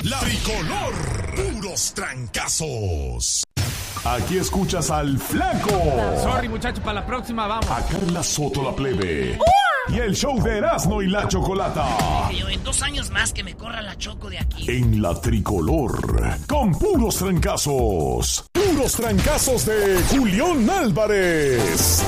La Tricolor. Puros trancazos. Aquí escuchas al Flaco. Sorry, muchachos, para la próxima vamos. A Carla Soto la Plebe. Y el show de Erasmo y la Chocolata. Yo en 2 años más que me corra la Choco de aquí. En la Tricolor. Con puros trancazos. Puros trancazos de Julián Álvarez.